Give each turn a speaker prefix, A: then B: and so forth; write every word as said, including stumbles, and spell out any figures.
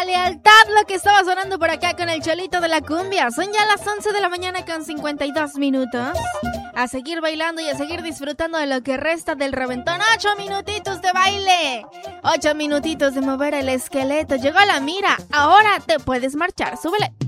A: la lealtad, lo que estaba sonando por acá con el Cholito de la cumbia. Son ya las once de la mañana con cincuenta y dos minutos. A seguir bailando y a seguir disfrutando de lo que resta del reventón. Ocho minutitos de baile. Ocho minutitos de mover el esqueleto. Llegó la mira. Ahora te puedes marchar. Súbele.